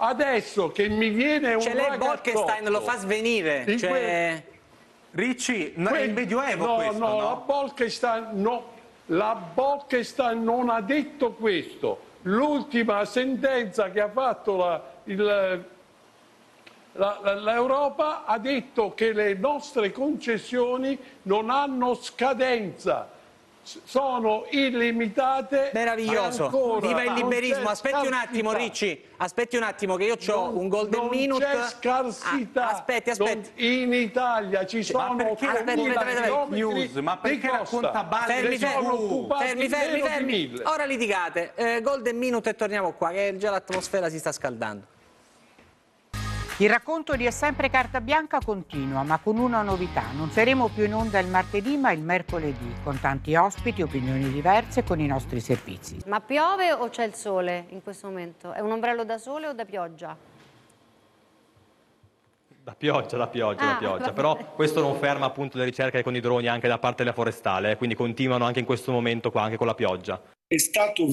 adesso che mi viene un lei Bolkestein lo fa svenire. Ricci, è il Medioevo questo, no? La Bolkestein non ha detto questo. L'ultima sentenza che ha fatto l'Europa ha detto che le nostre concessioni non hanno scadenza, sono illimitate. Meraviglioso, viva il liberismo. Aspetti un attimo, Ricci, aspetti un attimo che io ho un golden minute. Non c'è scarsità. Aspetti. In Italia ci sono news, ma perché racconta balle? Fermi. Ora litigate. Golden minute e torniamo qua, che già l'atmosfera si sta scaldando. Il racconto di È sempre carta bianca continua, ma con una novità. Non saremo più in onda il martedì, ma il mercoledì, con tanti ospiti, opinioni diverse, con i nostri servizi. Ma piove o c'è il sole in questo momento? È un ombrello da sole o da pioggia? Da pioggia. Però questo non ferma appunto le ricerche con i droni anche da parte della forestale, quindi continuano anche in questo momento qua, anche con la pioggia. È stato